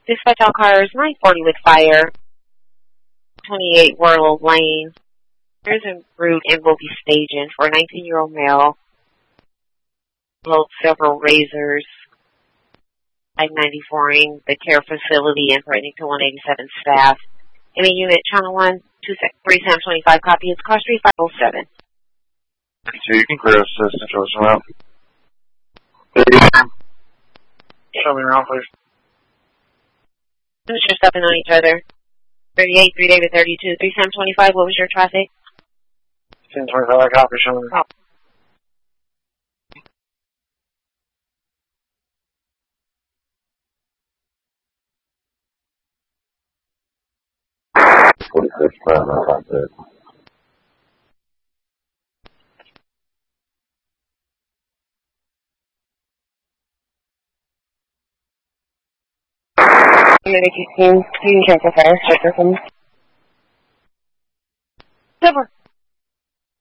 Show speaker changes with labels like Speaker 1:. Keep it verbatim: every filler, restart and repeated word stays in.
Speaker 1: Dispatch all cars, nine forty with fire, twenty-eight World Lane. There's a route and will be staging for a nineteen-year-old male. Load several razors. five ninety-four-ing the care facility and threatening to one eighty-seven staff. Any unit, channel one, two, three, Sam twenty-five, copy. It's car street five oh seven.
Speaker 2: So you can clear assistance or something. Show me around, please.
Speaker 1: You're stepping on each other. thirty-eight, three David thirty-two, three Sam twenty-five, what was your traffic?
Speaker 2: ten twenty-five, copy, show me.
Speaker 1: Oh.
Speaker 3: forty-six, five, nine, five, six.
Speaker 1: Unit eighteen, you can transfer fire, check your phone. Silver.